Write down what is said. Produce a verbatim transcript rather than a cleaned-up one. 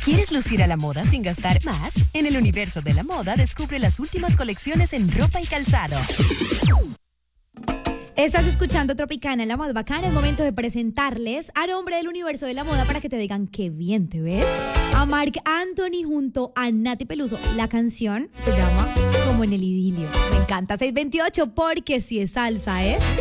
¿Quieres lucir a la moda sin gastar más? En el universo de la moda, descubre las últimas colecciones en ropa y calzado. Estás escuchando Tropicana, la más bacana. Es momento de presentarles al hombre del universo de la moda para que te digan qué bien te ves. A Marc Anthony junto a Nati Peluso. La canción se llama Como en el idilio. Me encanta. seis veintiocho, porque si es salsa es...